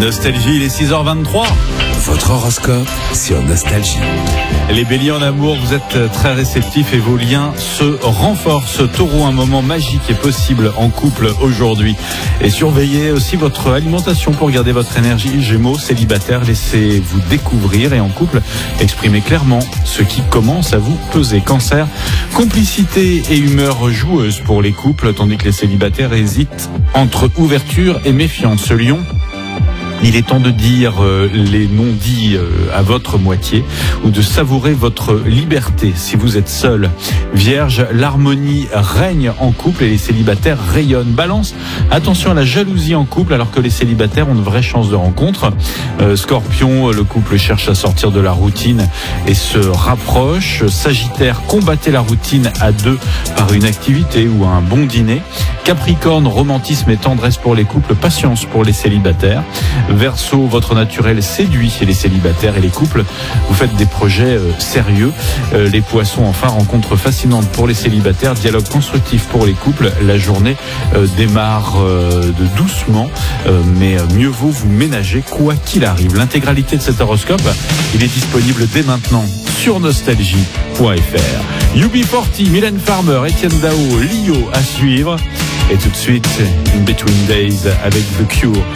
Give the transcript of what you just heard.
Nostalgie, il est 6h23. Votre horoscope sur Nostalgie. Les béliers en amour, vous êtes très réceptifs et vos liens se renforcent. Taureau, un moment magique est possible en couple aujourd'hui. Et surveillez aussi votre alimentation pour garder votre énergie. Gémeaux, célibataire, laissez-vous découvrir et en couple, exprimez clairement ce qui commence à vous peser. Cancer, complicité et humeur joueuse pour les couples, tandis que les célibataires hésitent entre ouverture et méfiance. Lion, il est temps de dire les non-dits à votre moitié ou de savourer votre liberté si vous êtes seul. Vierge, l'harmonie règne en couple et les célibataires rayonnent. Balance, attention à la jalousie en couple alors que les célibataires ont de vraies chances de rencontre. Scorpion, le couple cherche à sortir de la routine et se rapproche. Sagittaire, combattez la routine à deux par une activité ou un bon dîner. Capricorne, romantisme et tendresse pour les couples, patience pour les célibataires. Verseau, votre naturel séduit les célibataires et les couples. Vous faites des projets sérieux. Les poissons, enfin, rencontre fascinante pour les célibataires. Dialogue constructif pour les couples. La journée démarre de doucement, mais mieux vaut vous ménager quoi qu'il arrive. L'intégralité de cet horoscope, il est disponible dès maintenant sur nostalgie.fr. UB40, Mylène Farmer, Etienne Dao, Lio à suivre. Et tout de suite, In Between Days avec The Cure.